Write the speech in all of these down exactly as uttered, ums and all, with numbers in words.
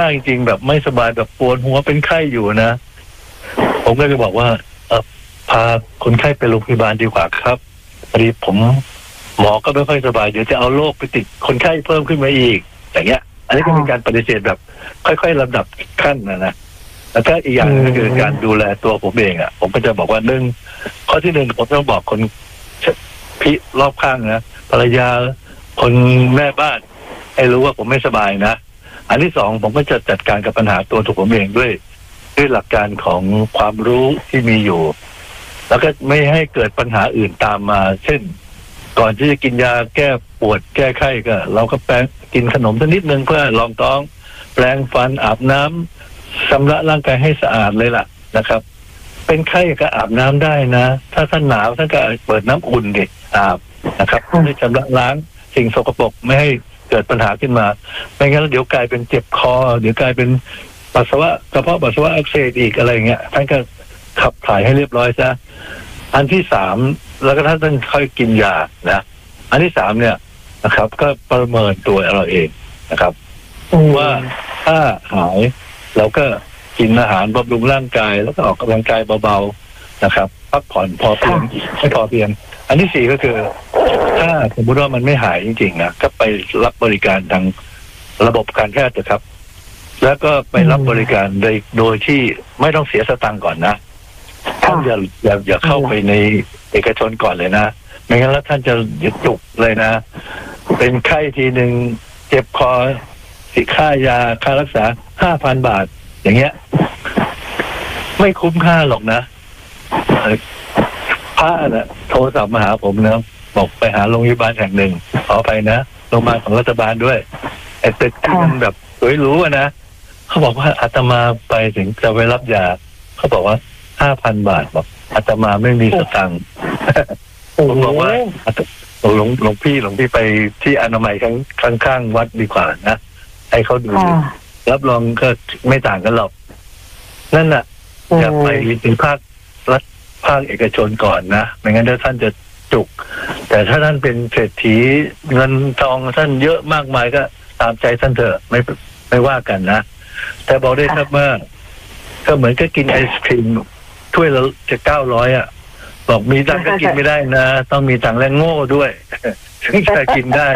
ากๆจริงๆแบบไม่สบายแบบปวดหัวเป็นไข้อยู่นะผมก็จะบอกว่าเออพาคนไข้ไปโรงพยาบาลดีกว่าครับพอดีผมหมอก็ไม่ค่อยสบายเดี๋ยวจะเอาโรคไปติดคนไข้เพิ่มขึ้นมาอีกอย่างเงี้ยอันนี้ก็เป็นการปฏิเสธแบบค่อยๆลำดับขั้นนะนะแล้วก็อีกอย่างก็คือการดูแลตัวผมเองอ่ะผมก็จะบอกว่าหนึ่งข้อที่หนึ่งผมต้องบอกคนพี่รอบข้างนะภรรยาคนแม่บ้านให้รู้ว่าผมไม่สบายนะอันที่สองผมก็จะจัดการกับปัญหาตัวถูกผมเองด้วยด้วยหลักการของความรู้ที่มีอยู่แล้วก็ไม่ให้เกิดปัญหาอื่นตามมาเช่นก่อนที่จะกินยาแก้ปวดแก้ไข้ก็เราก็แปรงกินขนมสักนิดนึงเพื่อรองท้องแปรงฟันอาบน้ำชำระร่างกายให้สะอาดเลยล่ะนะครับเป็นไข้ก็อาบน้ำได้นะถ้าท่านหนาวท่านก็เปิดน้ำอุ่นดิอาบนะครับเพื่อชำระล้างสิ่งสกปรกไม่ให้เกิดปัญหาขึ้นมาไม่งั้นเดี๋ยวกลายเป็นเจ็บคอเดี๋ยวกลายเป็นปัสสาวะกระเพาะปัสสาวะอักเสบอีกอะไรเงี้ยท่านก็ขับถ่ายให้เรียบร้อยซะอันที่สามแล้วก็ท่านต้องค่อยกินยานะอันที่สามเนี่ยนะครับก็ประเมินตัวเราเองนะครับว่าถ้าหายเราก็กินอาหารบำรุงร่างกายแล้วก็ออกกำลังกายเบาๆนะครับพักผ่อนพอเพียงไม่พอเพียงอันที่สี่ก็คือถ้าสมมติว่ามันไม่หายจริงๆนะก็ไปรับบริการทางระบบการแพทย์นะครับแล้วก็ไปรับบริการโดยโดยที่ไม่ต้องเสียสตังค์ก่อนนะท่านอย่าอย่าอย่าเข้าไปในเอกชนก่อนเลยนะไม่งั้นแล้วท่านจะจุกเลยนะเป็นไข้ทีหนึ่งเจ็บคอสิค่ายาค่ารักษาห้าพันบาทอย่างเงี้ยไม่คุ้มค่าหรอกนะพระน่ะโทรศัพท์มาหาผมนะบอกไปหาโรงพยาบาลแห่งหนึ่งขอไปนะโรงพยาบาลของรัฐบาลด้วยไอ้ตึกที่มันแบบสวยหรูอะนะเขาบอกว่าอาตมาไปถึงจะไปรับยาเขาบอกว่าห้าพันบาทบอกอาตมาไม่มีสตังค์ผมบอกว่าหลวงหลวงพี่หลวงพี่ไปที่อนามัยข้างข้างวัดดีกว่านะให้เขาดูรับรองก็ไม่ต่างกันหรอกนั่นน่ะอย่าไปถึงภาครัฐภาคเอกชนก่อนนะไม่งั้นถ้าท่านจะจุกแต่ถ้าท่านเป็นเศรษฐีเงินทองท่านเยอะมากมายก็ตามใจท่านเถอะไม่ไม่ว่ากันนะแต่บอกได้ครับว่าก็เหมือนก็กินไอศครีมถ้วยละจะเก้าร้อยอ่ะบอกมีตังก็กินไม่ได้นะต้องมีตังและโง่ด้วยถึงจะกินได้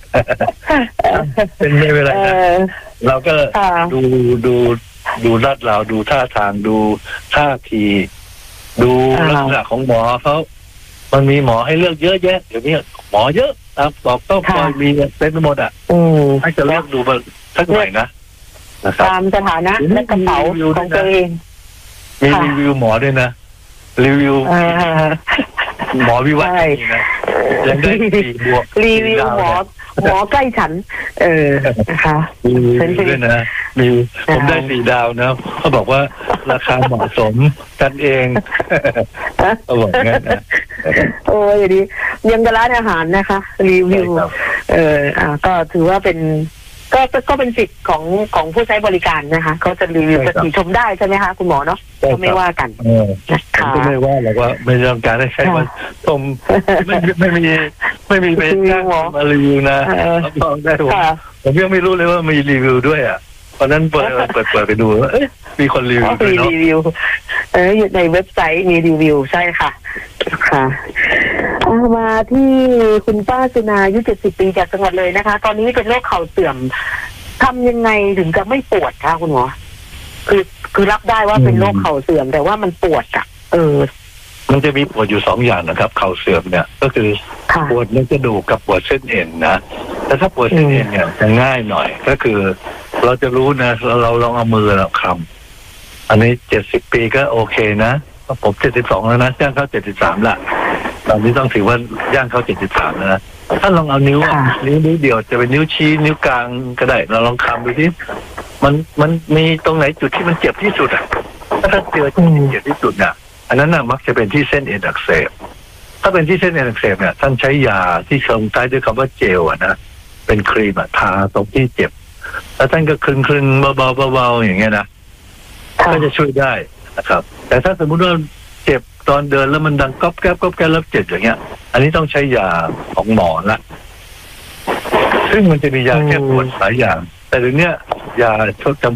เป็นไม่เป็นไรนะเราก็ดูดูดูลาดเราดูท่าทางดูท่าทีดูลักษณะของหมอเขามันมีหมอให้เลือกเยอะแยะเดี๋ยวนี้หมอเยอะตามบอกต้องคอยมีเต็มไปหมดอ่ะให้จะเลือกดูมาสักหน่อยนะตามสถานะและกระเป๋าของตัวเองมีรีวิวหมอด้วยนะรีวิวหมอวิวัฒน์นี่นะยังได้สี่บวกรีวิวหมอหมอใกล้ฉันเออนะคะมีด้วยนะมีผมได้สี่ดาวนะเขาบอกว่าราคาเหมาะสมกันเองเขาบอกงั้นนะโอ้ยดียังกับร้านอาหารนะคะรีวิวเอออ่าก็ถือว่าเป็นก็ก็เป็นสิทธิ์ของของผู้ใช้บริการนะคะเขาจะรีวิวจะติชมได้ใช่ไหมคะคุณหมอเนาะก็ไม่ว่ากันนะคะก็ไม่ว่าหรอกว่าไม่ต้องการให้ใครมาชมไม่ไม่มีไม่มีเป็นจ้างมารีวิวนะรับรองได้ผมผมยังไม่รู้เลยว่ามีรีวิวด้วยอ่ะเพราะนั้นเปิดเปิดเปิดไปดูเอ๊ะมีคนรีวิวด้วยเนาะมีรีวิวเอออยู่ในเว็บไซต์มีรีวิวใช่ค่ะค่ะมาที่คุณป้าสุนาอายุเจ็ดสิบปีจากจังหวัดเลยนะคะตอนนี้เป็นโรคเข่าเสื่อมทำยังไงถึงจะไม่ปวดคะคุณหมอคือคือรับได้ว่าเป็นโรคเข่าเสื่อมแต่ว่ามันปวดอ่ะเออมันจะมีปวดอยู่สองอย่างนะครับเข่าเสื่อมเนี่ยก็คือปวดเนื้อกระดูกกับปวดเส้นเอ็นนะแต่ถ้าปวดเส้นเอ็นเนี่ยจะง่ายหน่อยก็คือเราจะรู้นะเราลองเอามือเราคำอันนี้เจ็ดสิบปีก็โอเคนะผมเจ็ดสิบสองแล้วนะย่างเข้าเจ็ดสิบสามละตอนนี้ต้องถือว่าย่างเข้าเจ็ดสิบสามแล้วนะถ้าลองเอานิ้วนิ้วนิ้วเดียวจะเป็นนิ้วชี้นิ้วกลางก็ได้เราลองคำดูที่มันมันมีตรงไหนจุดที่มันเจ็บที่สุดอ่ะถ้าเจอจุดที่เจ็บที่สุดเนี่ยอันนั้นน่ะมักจะเป็นที่เส้นเอ็นอักเสบถ้าเป็นที่เส้นเอ็นอักเสบเนี่ยท่านใช้ยาที่ลงท้ายด้วยคำว่าเจลอ่ะนะเป็นครีมทาตรงที่เจ็บแล้วท่านก็คลึงคลึงเบาเบาเบาอย่างเงี้ยนะก็จะช่วยได้นะครับแต่ถ้าสมมุติว่าเจ็บตอนเดินแล้วมันดังก๊อบแก๊บก๊อบแก๊บแล้วเจ็บอย่างเงี้ยอันนี้ต้องใช้ยาของหมอละซึ่งมันจะมียาแก้ปวดหลายอย่างแต่เดี๋ยวนี้ยาชดจำ